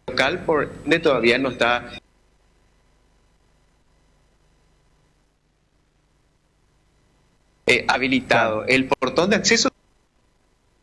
local, por ende todavía no está habilitado. Claro. El portón de acceso